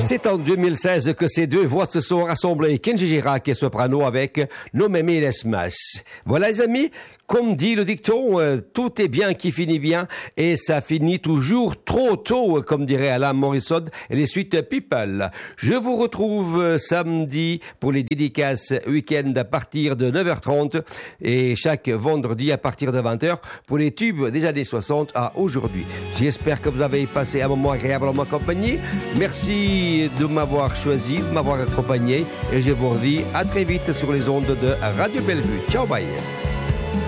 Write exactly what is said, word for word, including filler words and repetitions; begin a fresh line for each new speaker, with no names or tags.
C'est en deux mille seize que ces deux voix se sont rassemblées, Kenji Girac et Soprano avec No Me Mires Más. Voilà les amis, comme dit le dicton, euh, tout est bien qui finit bien et ça finit toujours trop tôt, comme dirait Alain Morissode et les suites People. Je vous retrouve euh, samedi pour les dédicaces week-end à partir de neuf heures trente et chaque vendredi à partir de vingt heures pour les tubes des années soixante à aujourd'hui. J'espère que vous avez passé un moment agréable en ma compagnie. Merci de m'avoir choisi, de m'avoir accompagné et je vous redis à très vite sur les ondes de Radio Bellevue. Ciao, bye.